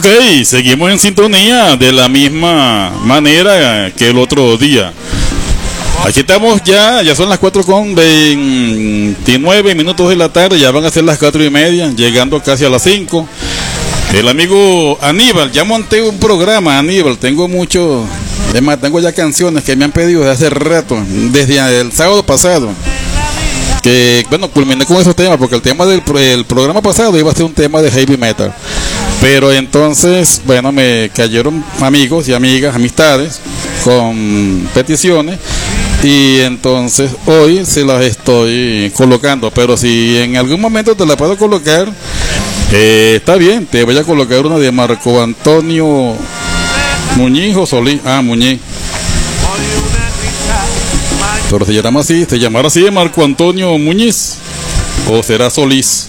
Ok, seguimos en sintonía de la misma manera que el otro día. Aquí estamos ya son las 4:29 de la tarde, ya van a ser las 4:30, llegando casi a las 5. El amigo Aníbal, ya monté un programa, Aníbal, tengo mucho, además tengo ya canciones que me han pedido desde hace rato, desde el sábado pasado. Que bueno, culminé con esos temas, porque el tema del programa pasado iba a ser un tema de heavy metal. Pero entonces, bueno, me cayeron amigos y amigas, amistades, con peticiones. Y entonces hoy se las estoy colocando. Pero si en algún momento te la puedo colocar, está bien. Te voy a colocar una de Marco Antonio Muñiz o Solís. Muñiz. Pero se llamará así de Marco Antonio Muñiz. O será Solís.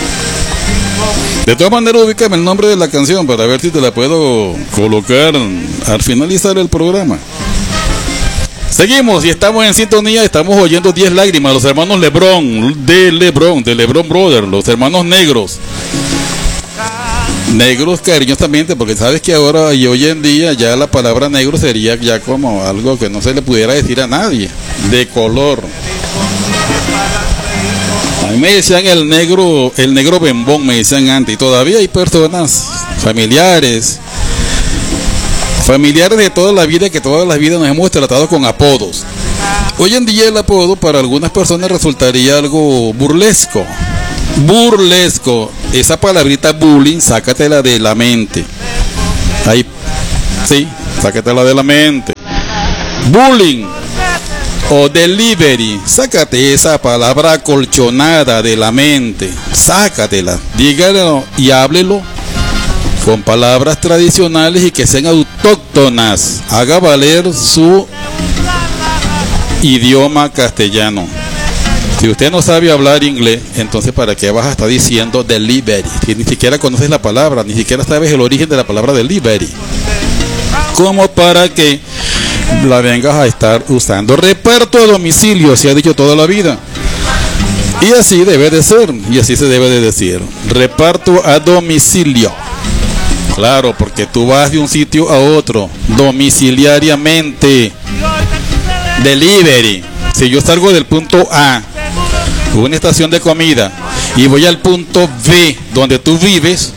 De todas maneras, ubícame el nombre de la canción para ver si te la puedo colocar al finalizar el programa. Seguimos y estamos en sintonía, estamos oyendo 10 lágrimas, los hermanos Lebron, de Lebron Brothers, los hermanos negros. Negros cariñosamente, porque sabes que ahora y hoy en día ya la palabra negro sería ya como algo que no se le pudiera decir a nadie, de color. A mí me decían el negro bembón, me decían antes, y todavía hay personas, familiares de toda la vida, que toda la vida nos hemos tratado con apodos. Hoy en día el apodo para algunas personas resultaría algo burlesco. Esa palabrita bullying, sácatela de la mente. Ahí, sí, sácatela de la mente. Bullying o delivery, sácate esa palabra acolchonada de la mente, sácatela, dígalo y háblelo con palabras tradicionales y que sean autóctonas, haga valer su idioma castellano. Si usted no sabe hablar inglés, entonces ¿para qué vas a estar diciendo delivery? Si ni siquiera conoces la palabra, ni siquiera sabes el origen de la palabra delivery, como para que la vengas a estar usando. Reparto a domicilio, se ha dicho toda la vida, y así debe de ser, y así se debe de decir, reparto a domicilio. Claro, porque tú vas de un sitio a otro domiciliariamente. Delivery. Si yo salgo del punto A, una estación de comida, y voy al punto B, donde tú vives,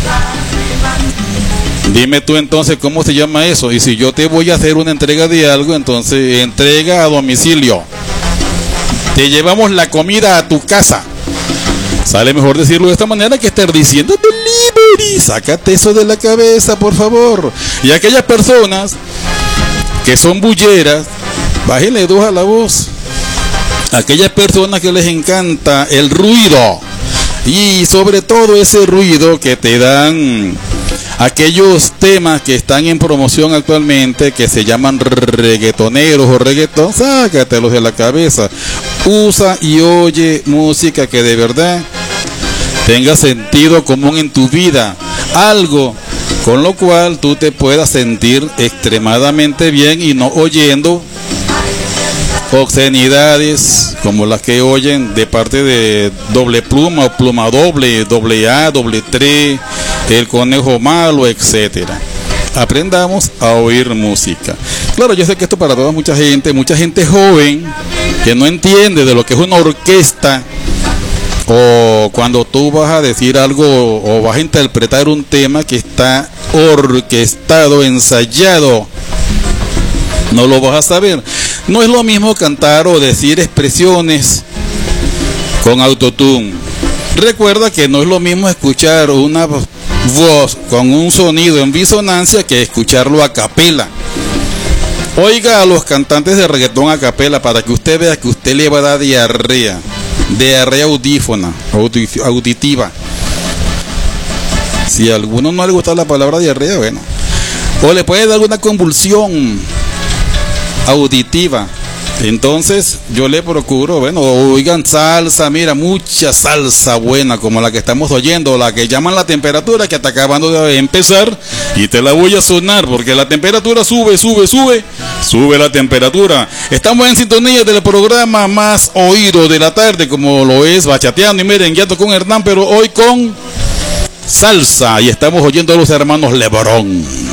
dime tú entonces cómo se llama eso. Y si yo te voy a hacer una entrega de algo, entonces entrega a domicilio. Te llevamos la comida a tu casa. Sale mejor decirlo de esta manera que estar diciendo delivery. Sácate eso de la cabeza, por favor. Y aquellas personas que son bulleras, bájenle 2 a la voz. Aquellas personas que les encanta el ruido, y sobre todo ese ruido que te dan aquellos temas que están en promoción actualmente, que se llaman reggaetoneros o reggaetón, sácatelos de la cabeza. Usa y oye música que de verdad tenga sentido común en tu vida, algo con lo cual tú te puedas sentir extremadamente bien, y no oyendo obscenidades como las que oyen de parte de Doble Pluma o Pluma Doble, Doble A, Doble 3, El Conejo Malo, etcétera. Aprendamos a oír música. Claro, yo sé que esto para toda mucha gente joven que no entiende de lo que es una orquesta, o cuando tú vas a decir algo o vas a interpretar un tema que está orquestado, ensayado, no lo vas a saber. No es lo mismo cantar o decir expresiones con autotune. Recuerda que no es lo mismo escuchar una voz con un sonido en disonancia que escucharlo a capela. Oiga a los cantantes de reggaetón a capela para que usted vea que usted le va a dar diarrea auditiva. Si a alguno no le gusta la palabra diarrea, bueno, o le puede dar una convulsión auditiva. Entonces yo le procuro, bueno, oigan salsa, mira, mucha salsa buena como la que estamos oyendo, la que llaman la temperatura, que está acabando de empezar, y te la voy a sonar porque la temperatura sube la temperatura. Estamos en sintonía del programa más oído de la tarde, como lo es Bachateando y Merengueando con Hernán, pero hoy con salsa y estamos oyendo a los hermanos Lebrón.